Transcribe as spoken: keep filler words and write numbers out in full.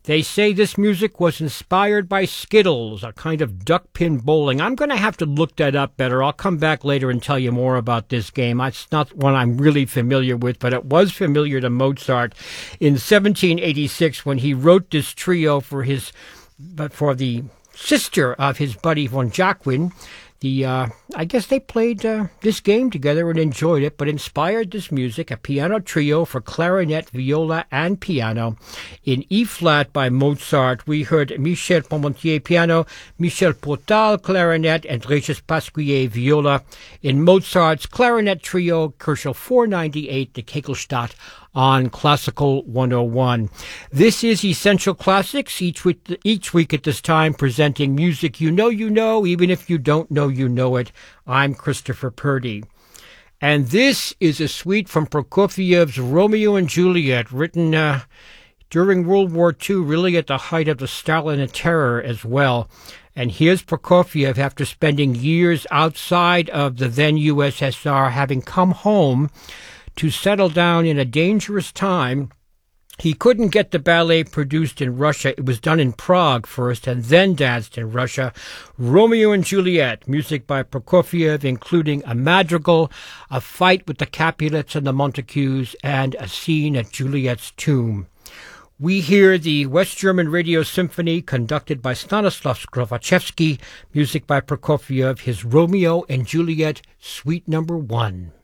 They say this music was inspired by Skittles, a kind of duck-pin bowling. I'm going to have to look that up better. I'll come back later and tell you more about this game. It's not one I'm really familiar with, but it was familiar to Mozart in seventeen eighty-six when he wrote this trio for his, but for the sister of his buddy von Jacquin. The uh, I guess they played uh, this game together and enjoyed it, but inspired this music, a piano trio for clarinet, viola, and piano. In E-flat by Mozart, we heard Michel Parmentier piano, Michel Portal clarinet, and Régis Pasquier viola. In Mozart's clarinet trio, Kochel four ninety-eight, the Kegelstadt on Classical one oh one. This is Essential Classics, each week, each week at this time, presenting music you know you know, even if you don't know you know it. I'm Christopher Purdy. And this is a suite from Prokofiev's Romeo and Juliet, written uh, during World War Two, really at the height of the Stalinist terror as well. And here's Prokofiev, after spending years outside of the then U S S R, having come home to settle down in a dangerous time. He couldn't get the ballet produced in Russia. It was done in Prague first and then danced in Russia. Romeo and Juliet, music by Prokofiev, including a madrigal, a fight with the Capulets and the Montagues, and a scene at Juliet's tomb. We hear the West German Radio Symphony, conducted by Stanislav Skrovachevsky, music by Prokofiev, his Romeo and Juliet, Suite Number One.